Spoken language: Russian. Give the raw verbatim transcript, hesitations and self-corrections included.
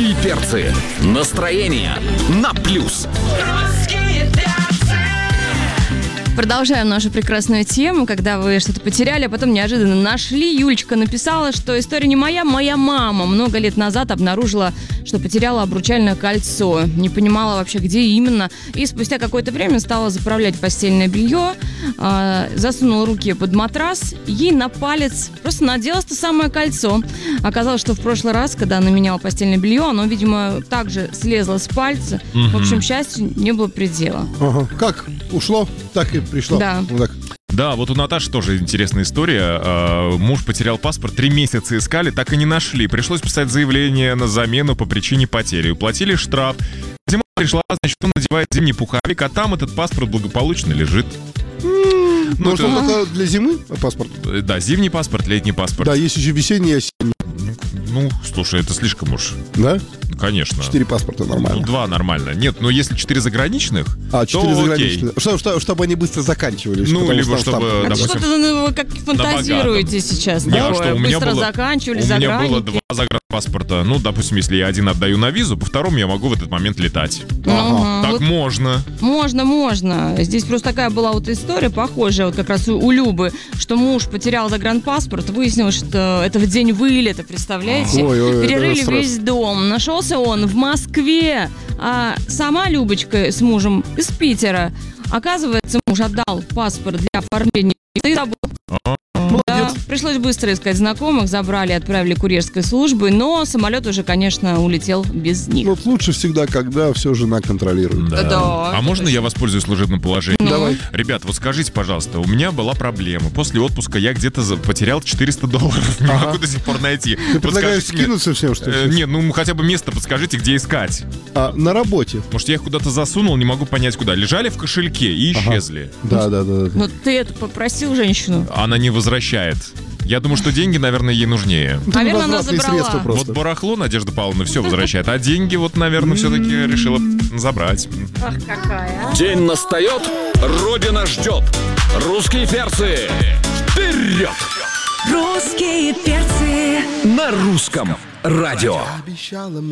Русские перцы. Настроение на плюс. Продолжаем нашу прекрасную тему, когда вы что-то потеряли, а потом неожиданно нашли. Юлечка написала, что история не моя, моя мама много лет назад обнаружила, что потеряла обручальное кольцо. Не понимала вообще, где именно. И спустя какое-то время стала заправлять постельное белье, э, засунула руки под матрас, ей на палец просто надела то самое кольцо. Оказалось, что в прошлый раз, когда она меняла постельное белье, оно, видимо, также слезло с пальца. Угу. В общем, счастью не было предела. Ага. Как ушло, так и пришло. Да. Вот так. Да, вот у Наташи тоже интересная история. Э, Муж потерял паспорт, три месяца искали, так и не нашли. Пришлось писать заявление на замену по причине потери. Уплатили штраф. Зима пришла, значит, он надевает зимний пуховик, а там этот паспорт благополучно лежит. Ну, Ну, что, это- только для зимы паспорт? Э, Да, зимний паспорт, летний паспорт. Да, есть еще весенний и осенний. Ну, слушай, это слишком уж. Да? Ну, конечно. Четыре паспорта Ну, нормально. два нормально. Нет, но если четыре заграничных, А, четыре то заграничных. Что, что- чтобы они быстро заканчивались. Ну, потому либо что чтобы, там- А допустим, что-то ну, вы как фантазируете сейчас Не, а такое? что, у меня Быстро было- заканчивали, У меня было загранники. два загранпаспорта. Ну, допустим, если я один отдаю на визу, по второму я могу в этот момент летать. Ага. Так Вот можно. можно, можно. Здесь просто такая была вот история, похожая, вот как раз у, у Любы, что муж потерял загранпаспорт, выяснилось, что это в день вылета, представляете? Ой, ой, это Перерыли стресс. весь дом. Нашелся он в Москве, а сама Любочка с мужем из Питера. Оказывается, муж отдал паспорт для оформления и забыл. Да, пришлось быстро искать знакомых, забрали, отправили курьерской службой, но самолет уже, конечно, улетел без них. Вот лучше всегда, когда все жена контролирует. Да. Да, А это можно я воспользуюсь служебным положением? Ну. Давай. Ребят, вот скажите, пожалуйста, у меня была проблема. После отпуска я где-то за- потерял четыреста долларов. Не Ага. могу до сих пор найти. Ты предлагаешь Подскажите мне- скинуться всем, что Э, ли? Нет, ну хотя бы место подскажите, где искать. А, на работе. Может, я их куда-то засунул, не могу понять куда. Лежали в кошельке и Ага. исчезли. Да, да, да. да. Ну ты это попросил женщину? Она не возвращает. Я думаю, что деньги, наверное, ей нужнее. Это Наверное, она невозвратные забрала. средства просто. Вот барахло Надежда Павловна все возвращает, а деньги вот, наверное, все-таки решила забрать. Ах, какая. День настает, Родина ждет. Русские перцы. Вперед! Русские перцы. На русском радио. Обещала